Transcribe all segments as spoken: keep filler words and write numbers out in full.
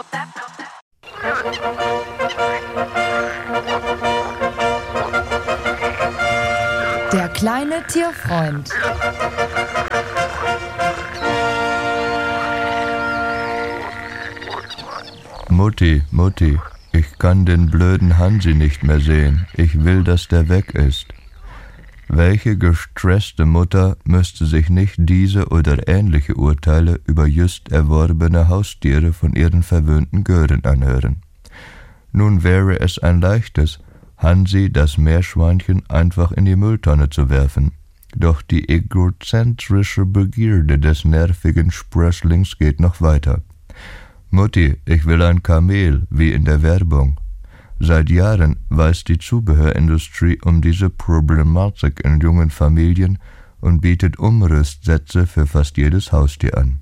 Der kleine Tierfreund. Mutti, Mutti, ich kann den blöden Hansi nicht mehr sehen. Ich will, dass der weg ist. Welche gestresste Mutter müsste sich nicht diese oder ähnliche Urteile über just erworbene Haustiere von ihren verwöhnten Gören anhören? Nun wäre es ein leichtes, Hansi, das Meerschweinchen, einfach in die Mülltonne zu werfen. Doch die egozentrische Begierde des nervigen Sprösslings geht noch weiter. Mutti, ich will ein Kamel, wie in der Werbung. Seit Jahren weiß die Zubehörindustrie um diese Problematik in jungen Familien und bietet Umrüstsätze für fast jedes Haustier an.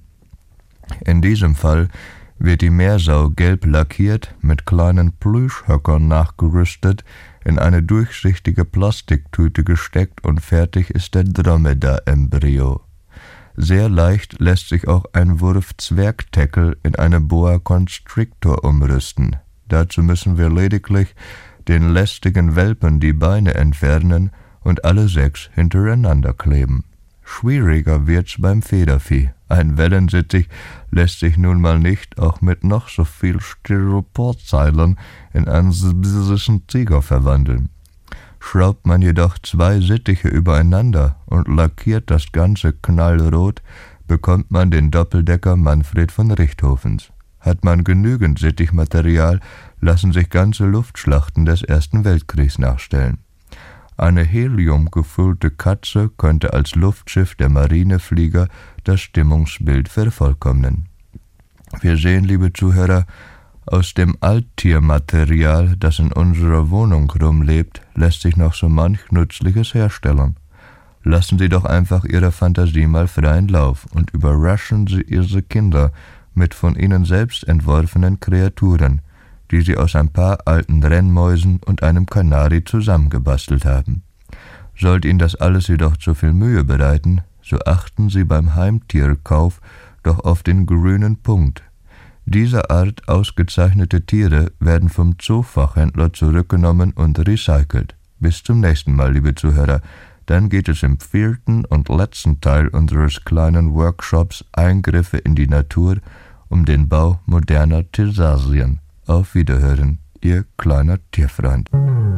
In diesem Fall wird die Meersau gelb lackiert, mit kleinen Plüschhöckern nachgerüstet, in eine durchsichtige Plastiktüte gesteckt und fertig ist der Dromedar-Embryo. Sehr leicht lässt sich auch ein Wurf-Zwergteckel in eine Boa Constrictor umrüsten. Dazu müssen wir lediglich den lästigen Welpen die Beine entfernen und alle sechs hintereinander kleben. Schwieriger wird's beim Federvieh. Ein Wellensittich lässt sich nun mal nicht auch mit noch so viel Styroporzeilern in einen sibirischen Tiger verwandeln. Schraubt man jedoch zwei Sittiche übereinander und lackiert das Ganze knallrot, bekommt man den Doppeldecker Manfred von Richthofens. Hat man genügend Sittichmaterial, lassen sich ganze Luftschlachten des Ersten Weltkriegs nachstellen. Eine heliumgefüllte Katze könnte als Luftschiff der Marineflieger das Stimmungsbild vervollkommnen. Wir sehen, liebe Zuhörer, aus dem Alttiermaterial, das in unserer Wohnung rumlebt, lässt sich noch so manch Nützliches herstellen. Lassen Sie doch einfach Ihrer Fantasie mal freien Lauf und überraschen Sie Ihre Kinder mit von Ihnen selbst entworfenen Kreaturen, die Sie aus ein paar alten Rennmäusen und einem Kanari zusammengebastelt haben. Sollte Ihnen das alles jedoch zu viel Mühe bereiten, so achten Sie beim Heimtierkauf doch auf den grünen Punkt. Dieser Art ausgezeichnete Tiere werden vom Zoofachhändler zurückgenommen und recycelt. Bis zum nächsten Mal, liebe Zuhörer. Dann geht es im vierten und letzten Teil unseres kleinen Workshops Eingriffe in die Natur um den Bau moderner Tiersasien. Auf Wiederhören, Ihr kleiner Tierfreund.